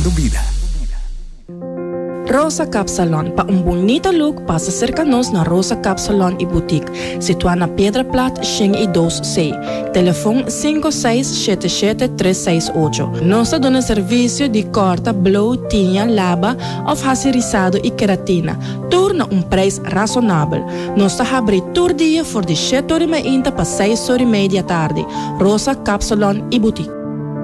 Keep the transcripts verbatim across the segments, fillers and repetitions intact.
Mudando vida. Rosa Cap Salon. Para um bonito look, passa cerca-nos na Rosa Cap Salon e Boutique, situada na Pedra Plat, Xing e dois C. Telefone cinco seis sete sete três seis oito. Nós damos serviço de corta, blow, tinha, lava, of racirizado e queratina. Tudo a um preço razonável. Nós abrimos todo dia por de sete horas e meia para seis horas e meia da tarde. Rosa Cap Salon e Boutique.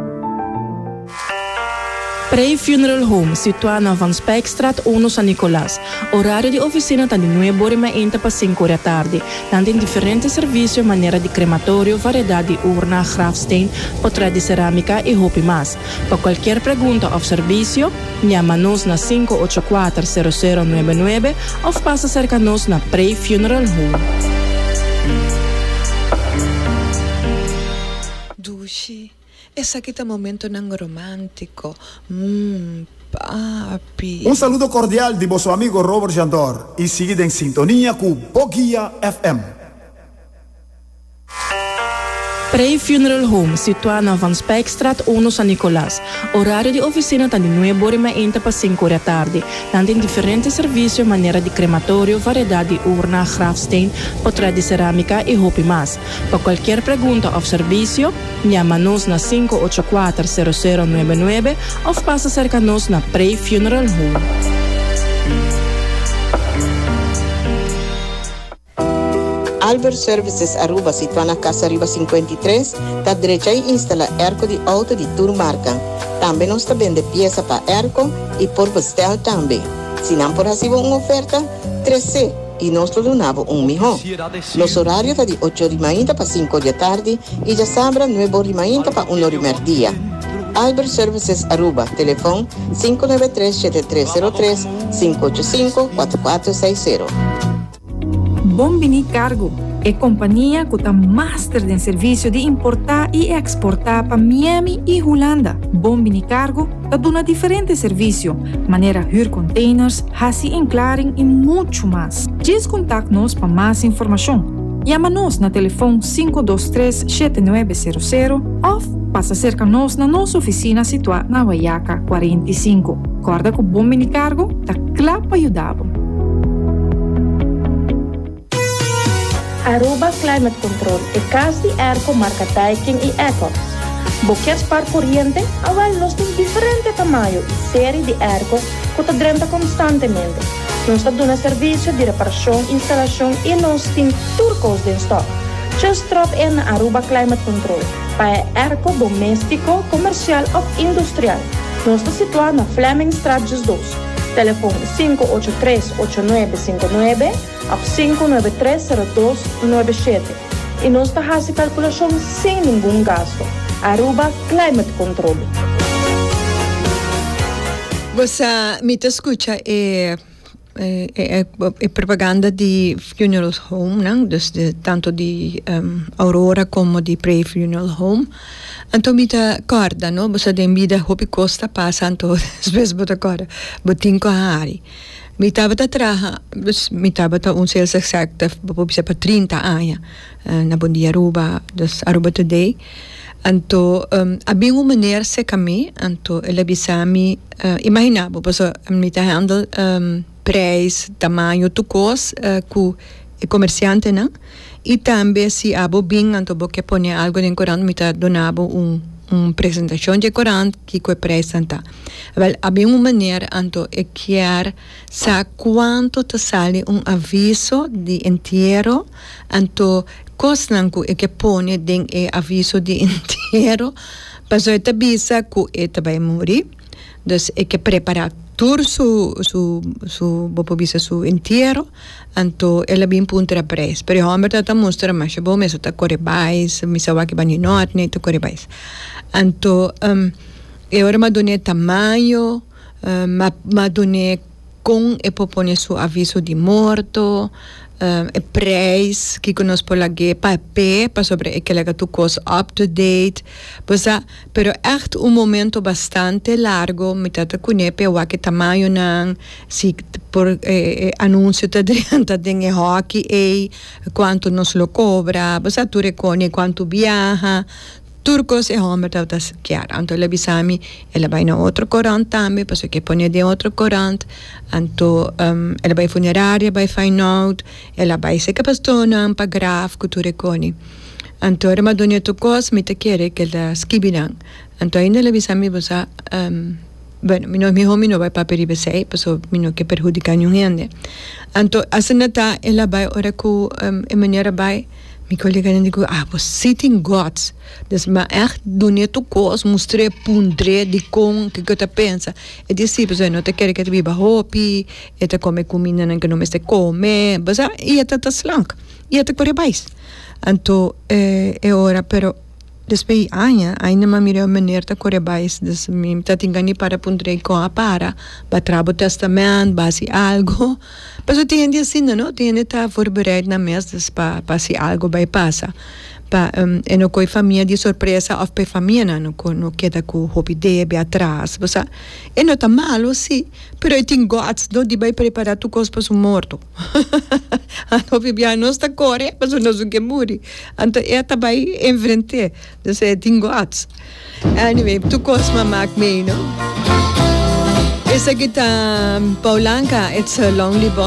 Prey Funeral Home, situada na Van Spijkstraat um, San Nicolás. Horário de oficina está de nove horas e meia para cinco horas da tarde. Tem diferentes serviços, maneira de crematório, variedade de urna, grafsteen, portrait de cerâmica e roupa mais. Para qualquer pergunta ou serviço, chama-nos na cinco oito quatro zero zero nove nove ou passa cerca-nos na Prey Funeral Home. Dushi. Esse aqui tá momento nang romântico. Mmm, papi. Un saludo cordial de vosso amigo Robert Jandor e siga em sintonia com Bogia F M. Prey Funeral Home, situada na Van Spijkstraat um, San Nicolás. Horário de oficina está de nove horas e meia para cinco horas da tarde. Tem diferentes serviços, maneira de crematório, variedade de urna, grafsteen, portrait de cerâmica e roupa mais. Para qualquer pergunta ou serviço, chama-nos na cinco oito quatro zero zero nove nove ou passa cerca-nos na Prey Funeral Home. Albert Services Aruba, situada na Casa Riba cinquenta e três, está direita e instala erco de auto de tour marca. Também nós também de peça para erco e por bestel também. Se não por receber uma oferta, três C e nós donamos um milhão. Nos horários é de oito horas e meia para cinco horas da tarde e já sabra nove horas e meia para uma hora e meia dia. Albert Services Aruba, telefone cinco nove três sete três zero três cinco oito cinco quatro quatro seis zero. Bombini Cargo é companhia que está master em serviço de importar e exportar para Miami e Holanda. Bombini Cargo está dando diferentes serviços, maneira huur containers, hasi enclaring e muito mais. Diz contact-nos para mais informação. Chama-nos na telefone cinco dois três sete nove zero zero ou passa cerca-nos na nossa oficina situada na Guaiaca quarenta e cinco. Corda que o Bombini Cargo está claro para ajudar. Aruba Climate Control é casa de airco marca Daikin e Ecos. Boquetes para corrente, agora nós temos diferentes tamanhos e série de airco que está drenta constantemente. Nós estamos dando serviço de reparação, instalação e nós temos turcos em stock. Just drop in Aruba Climate Control para airco doméstico, comercial ou industrial. Nós estamos situados na Flemingstraat dois. Telefone cinco oito três oito nove cinco nove ou cinco nove três zero dois nove sete. E nós fazemos calculação sem nenhum gasto. Aruba Climate Control. Você me escuta é é, é, é propaganda de Funeral Home, não? Dus de, tanto de um, Aurora como de Prey Funeral Home. Então me ta corda, no? Você tem vida hopi costa passa então às bota corda, botin com a área. Me tava ta traha, me tava ta um sales executive para trinta anos na Bondia Aruba, dus Aruba Today. Então, um, havia uma maneira se caminhar, então ela bisami uh, imaginava, porque me ta handle um, preço, tamanho, tu coisa uh, com o comerciante, não? E também se abo bem, então porque põe algo em corante, me ta donava um uma apresentação de corante que foi apresentar. Well, havia uma maneira, então, é que saber quanto te sale um aviso de enterro, então, coisa é que põe den é aviso de enterro, para você avisa que ele vai morrer, então, é que preparar todo su su su bopobisa su enterro, então ela bem punta preço. Pero homem tá mostra mais bom, mas tá corre mais, me sabe que bani not, nem tá corre mais. Então, um, eu era madone tamanho, um, ma madone com e propone su aviso de morto, um, e preço que conosco por lá que papel para sobre aquela que tu cost up to date, pois pero echt um momento bastante largo, me tata cunepe o que tamanho não, se por eh, anúncio tá dentro tem hockey e quanto nos lo cobra, pois tu recone quanto viaja, turcos e homem estava chiaro. Então ela bisami, ela vai na outro corante também, perché che pone de outro corante. Então um, ela vai funerária, vai fine out, ela vai se capastona, pa graf, cultura coni. Então era madonna tu cos, mi te quiere que la skibinan. Então ainda ela bisami bosa um, bueno, mi no mi homie no vai pa per i sei, perché mi no che perjudica niente. Então asenata ela vai ora ku um, e maniera vai mi collega ne dico ah was sitting gods dus ma echt doen je tu cos mostre pundre di con che cosa pensa e di sì perché non te chiede che ti viva hopi e te come comida che non meste come basa e te ta slank e te per bais anto eh, e ora però Despei aia, aina ma mire meneer ta kore bais, dus mi ta tingani para pundre ko a para, ba trabo testament, basi algo. Pero tiene assim, no? Tiene ta voorbereid na mes, dus pa pa si algo vai passa. Pa um, e no coi famiglia di sorpresa of pe famiglia no co no queda cu hopi debe atrás, bosa. E no ta malo sì, però i tin gods do di bai preparar tu cos pas un morto. Ano bibia no sta core, pas no su che muri. Anto e ta bai enfrente. Dus e tin gods. Anyway, tu cos ma maak mee, no? Esa kita Paulanka, it's a lonely boy.